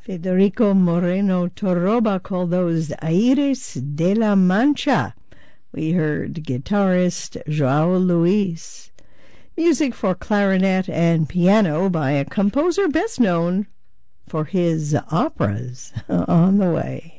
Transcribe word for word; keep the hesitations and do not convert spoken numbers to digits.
Federico Moreno Torroba called those Aires de la Mancha. We heard guitarist João Luis. Music for clarinet and piano by a composer best known for his operas. On the way.